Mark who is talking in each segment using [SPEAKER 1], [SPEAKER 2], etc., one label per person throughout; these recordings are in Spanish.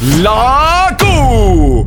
[SPEAKER 1] La Q.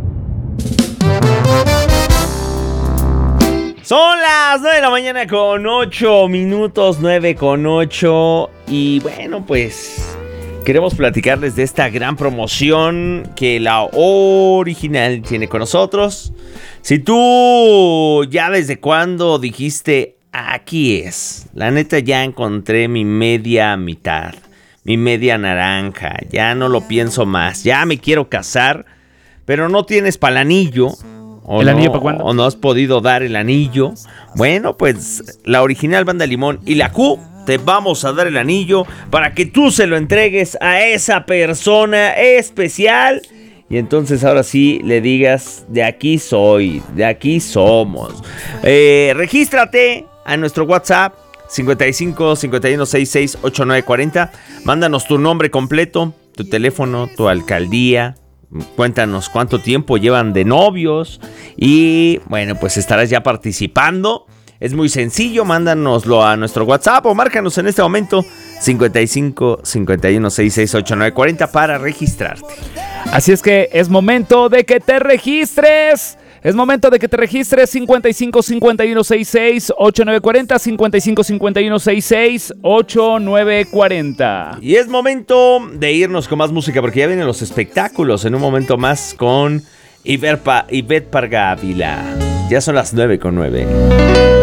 [SPEAKER 1] Son las 9 de la mañana con 8 minutos, 9 con 8. Y bueno, pues queremos platicarles de esta gran promoción que la original tiene con nosotros. Si tú ya desde cuando dijiste, aquí es, la neta ya encontré mi media mitad, mi media naranja, ya no lo pienso más, ya me quiero casar, pero no tienes para el anillo.
[SPEAKER 2] ¿El anillo para cuándo?
[SPEAKER 1] O no has podido dar el anillo. Bueno, pues la original Banda Limón y la Q te vamos a dar el anillo para que tú se lo entregues a esa persona especial. Y entonces ahora sí le digas, de aquí soy, de aquí somos. Regístrate a nuestro WhatsApp 55 51 66 8940. Mándanos tu nombre completo, tu teléfono, tu alcaldía. Cuéntanos cuánto tiempo llevan de novios y bueno, pues estarás ya participando. Es muy sencillo, mándanoslo a nuestro WhatsApp o márcanos en este momento 55 51 66 8940 para registrarte.
[SPEAKER 2] Así es que es momento de que te registres. Es momento de que te registres 55 51 66 8940, 55 51 66 8940.
[SPEAKER 1] Y es momento de irnos con más música porque ya vienen los espectáculos en un momento más con Ivette Parga Ávila. Ya son las 9:09.